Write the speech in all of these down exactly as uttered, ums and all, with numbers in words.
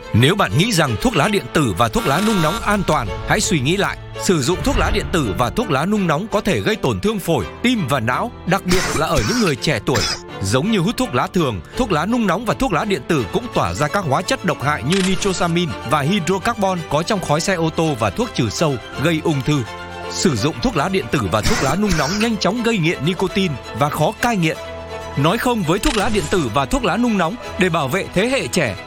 Nếu bạn nghĩ rằng thuốc lá điện tử và thuốc lá nung nóng an toàn, hãy suy nghĩ lại. Sử dụng thuốc lá điện tử và thuốc lá nung nóng có thể gây tổn thương phổi, tim và não, đặc biệt là ở những người trẻ tuổi. Giống như hút thuốc lá thường, thuốc lá nung nóng và thuốc lá điện tử cũng tỏa ra các hóa chất độc hại như nitrosamin và hydrocarbon có trong khói xe ô tô và thuốc trừ sâu, gây ung thư. Sử dụng thuốc lá điện tử và thuốc lá nung nóng nhanh chóng gây nghiện nicotine và khó cai nghiện. Nói không với thuốc lá điện tử và thuốc lá nung nóng để bảo vệ thế hệ trẻ.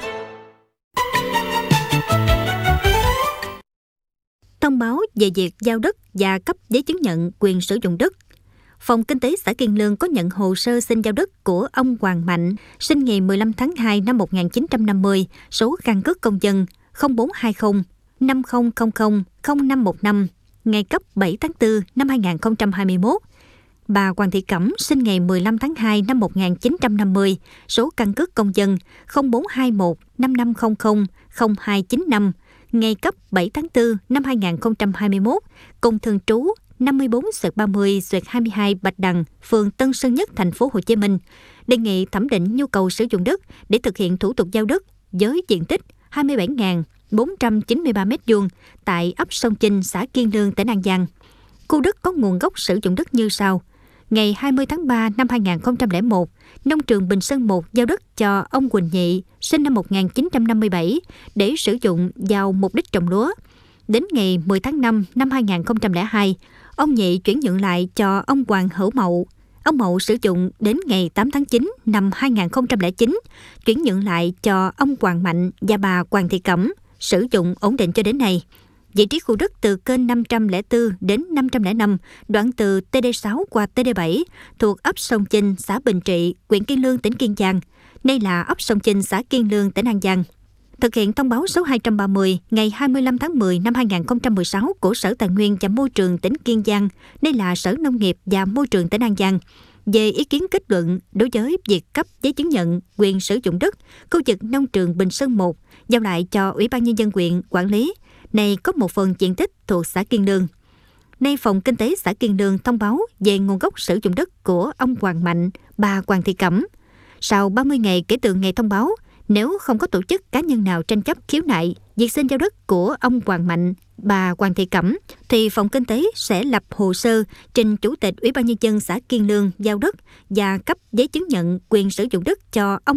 Thông báo về việc giao đất và cấp giấy chứng nhận quyền sử dụng đất. Phòng Kinh tế xã Kiên Lương có nhận hồ sơ xin giao đất của ông Hoàng Mạnh, sinh ngày mười lăm tháng hai năm một nghìn chín trăm năm mươi, số căn cước công dân không bốn hai không năm không không không không năm một năm, ngày cấp bảy tháng tư năm hai nghìn không trăm hai mươi mốt. Bà Hoàng Thị Cẩm, sinh ngày mười lăm tháng hai năm một nghìn chín trăm năm mươi, số căn cước công dân không bốn hai một năm năm không không không hai chín năm, ngày cấp bảy tháng tư năm hai nghìn không trăm hai mươi mốt, cùng thường trú năm mươi bốn ba mươi hai mươi hai Bạch Đằng, phường Tân Sơn Nhất, thành phố Hồ Chí Minh, đề nghị thẩm định nhu cầu sử dụng đất để thực hiện thủ tục giao đất với diện tích hai mươi bảy nghìn bốn trăm chín mươi ba mét vuông tại ấp Sông Chinh, xã Kiên Lương, tỉnh An Giang. Khu đất có nguồn gốc sử dụng đất như sau. Ngày hai mươi tháng ba năm hai nghìn không trăm lẻ một, nông trường Bình Sơn một giao đất cho ông Quỳnh Nhị, sinh năm một nghìn chín trăm năm mươi bảy, để sử dụng vào mục đích trồng lúa. Đến ngày mười tháng năm năm hai nghìn không trăm lẻ hai, ông Nhị chuyển nhượng lại cho ông Hoàng Hữu Mậu. Ông Mậu sử dụng đến ngày tám tháng chín năm hai nghìn không trăm lẻ chín, chuyển nhượng lại cho ông Hoàng Mạnh và bà Hoàng Thị Cẩm, sử dụng ổn định cho đến nay. Vị trí khu đất từ kênh năm trăm lẻ bốn đến năm trăm lẻ năm, đoạn từ T D sáu qua T D bảy, thuộc ấp Sông Chinh, xã Bình Trị, huyện Kiên Lương, tỉnh Kiên Giang. Nay là ấp Sông Chinh, xã Kiên Lương, tỉnh An Giang. Thực hiện thông báo số hai trăm ba mươi ngày hai mươi lăm tháng mười năm hai nghìn không trăm mười sáu của Sở Tài nguyên và Môi trường tỉnh Kiên Giang, nay là Sở Nông nghiệp và Môi trường tỉnh An Giang, về ý kiến kết luận đối với việc cấp giấy chứng nhận quyền sử dụng đất khu vực nông trường Bình Sơn một giao lại cho Ủy ban Nhân dân huyện quản lý. Này có một phần diện tích thuộc xã Kiên Lương. Nay Phòng Kinh tế xã Kiên Lương thông báo về nguồn gốc sử dụng đất của ông Hoàng Mạnh, bà Hoàng Thị Cẩm. Sau ba mươi ngày kể từ ngày thông báo, nếu không có tổ chức cá nhân nào tranh chấp khiếu nại việc xin giao đất của ông Hoàng Mạnh, bà Hoàng Thị Cẩm, thì Phòng Kinh tế sẽ lập hồ sơ trình Chủ tịch Ủy ban Nhân dân xã Kiên Lương giao đất và cấp giấy chứng nhận quyền sử dụng đất cho ông